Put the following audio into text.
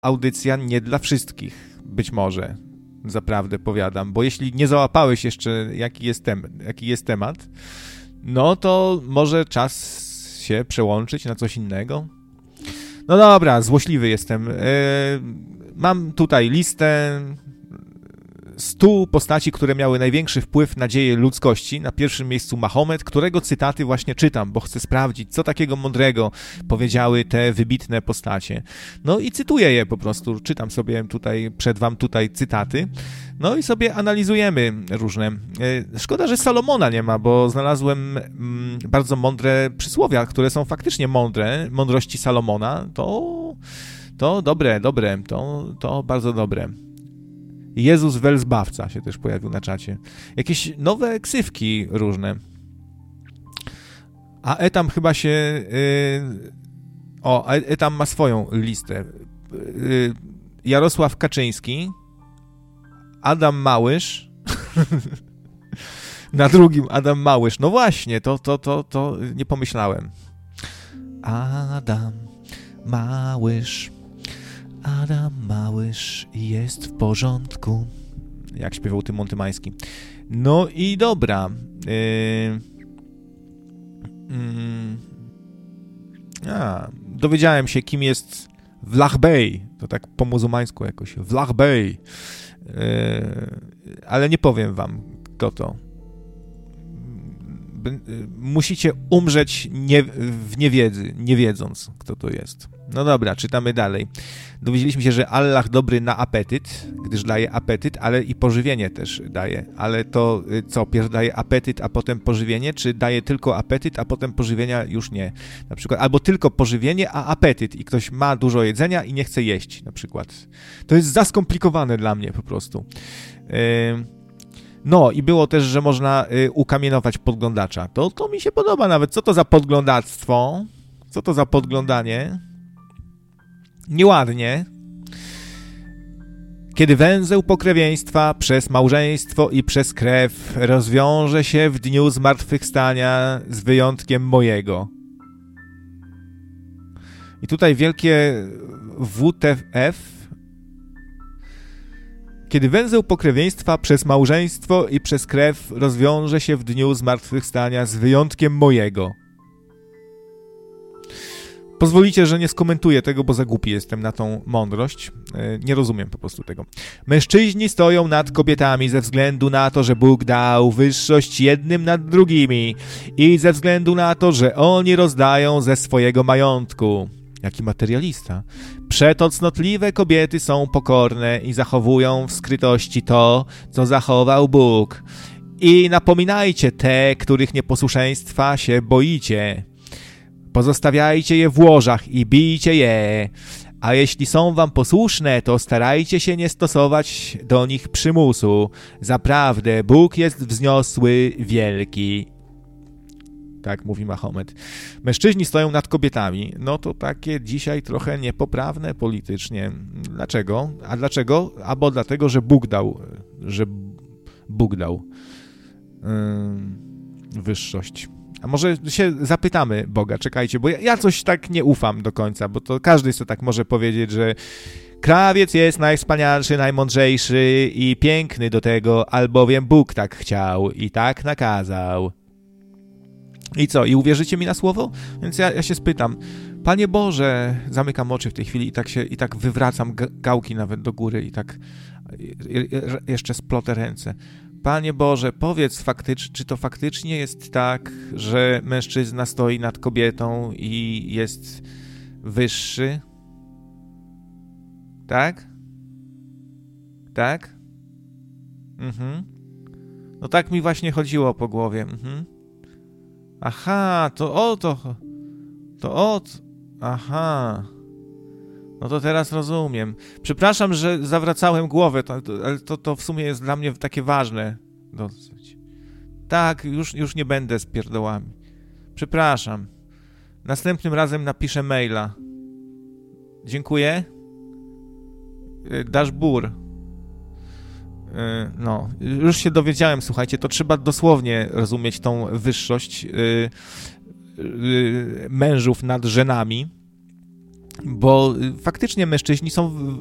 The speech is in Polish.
audycja nie dla wszystkich, być może, zaprawdę powiadam, bo jeśli nie załapałeś jeszcze, jaki jest temat, no to może czas się przełączyć na coś innego. No dobra, złośliwy jestem. Mam tutaj listę 100 postaci, które miały największy wpływ na dzieje ludzkości. Na pierwszym miejscu Mahomet, którego cytaty właśnie czytam, bo chcę sprawdzić, co takiego mądrego powiedziały te wybitne postacie. No i cytuję je po prostu, czytam sobie przed wam cytaty, no i sobie analizujemy różne. Szkoda, że Salomona nie ma, bo znalazłem bardzo mądre przysłowia, które są faktycznie mądre, mądrości Salomona, to dobre, to bardzo dobre. Jezus Welzbawca się też pojawił na czacie. Jakieś nowe ksywki różne. A Etam chyba się... Etam ma swoją listę. Jarosław Kaczyński, Adam Małysz, na drugim Adam Małysz. No właśnie, to nie pomyślałem. Adam Małysz. Adam Małysz jest w porządku. Jak śpiewał Tymon Tymański. No i dobra. Dowiedziałem się, kim jest Vlah Bey. To tak po muzułmańsku jakoś. Vlah Bey. Ale nie powiem wam, kto to. Musicie umrzeć w niewiedzy, nie wiedząc, kto to jest. No dobra, czytamy dalej. Dowiedzieliśmy się, że Allah dobry na apetyt, gdyż daje apetyt, ale i pożywienie też daje. Ale to co, pierw daje apetyt, a potem pożywienie, czy daje tylko apetyt, a potem pożywienia już nie? Na przykład, albo tylko pożywienie, a apetyt i ktoś ma dużo jedzenia i nie chce jeść, na przykład. To jest za skomplikowane dla mnie po prostu. No i było też, że można ukamienować podglądacza. To mi się podoba nawet. Co to za podglądactwo? Co to za podglądanie? Nieładnie. Kiedy węzeł pokrewieństwa przez małżeństwo i przez krew rozwiąże się w dniu zmartwychwstania z wyjątkiem mojego. I tutaj wielkie WTF. Kiedy węzeł pokrewieństwa przez małżeństwo i przez krew rozwiąże się w dniu zmartwychwstania z wyjątkiem mojego. Pozwolicie, że nie skomentuję tego, bo za głupi jestem na tą mądrość. Nie rozumiem po prostu tego. Mężczyźni stoją nad kobietami ze względu na to, że Bóg dał wyższość jednym nad drugimi i ze względu na to, że oni rozdają ze swojego majątku. Jaki materialista. Przeto cnotliwe kobiety są pokorne i zachowują w skrytości to, co zachował Bóg. I napominajcie te, których nieposłuszeństwa się boicie. Pozostawiajcie je w łożach i bijcie je. A jeśli są wam posłuszne, to starajcie się nie stosować do nich przymusu. Zaprawdę Bóg jest wzniosły, wielki. Tak mówi Mahomet. Mężczyźni stoją nad kobietami. No to takie dzisiaj trochę niepoprawne politycznie. Dlaczego? A dlaczego? Albo dlatego, że Bóg dał wyższość. A może się zapytamy Boga, czekajcie, bo ja coś tak nie ufam do końca, bo to każdy sobie tak może powiedzieć, że krawiec jest najwspanialszy, najmądrzejszy i piękny do tego, albowiem Bóg tak chciał i tak nakazał. I co? I uwierzycie mi na słowo? Więc ja się spytam, Panie Boże, zamykam oczy w tej chwili i tak wywracam gałki nawet do góry i tak jeszcze splotę ręce. Panie Boże, powiedz czy to faktycznie jest tak, że mężczyzna stoi nad kobietą i jest wyższy? Tak? Tak? No tak mi właśnie chodziło po głowie. Aha, aha. No to teraz rozumiem. Przepraszam, że zawracałem głowę, ale to w sumie jest dla mnie takie ważne dosyć. Tak, już nie będę z pierdołami. Przepraszam. Następnym razem napiszę maila. Dziękuję. Dashbur. No, już się dowiedziałem, słuchajcie, to trzeba dosłownie rozumieć tą wyższość mężów nad żenami. Bo faktycznie mężczyźni są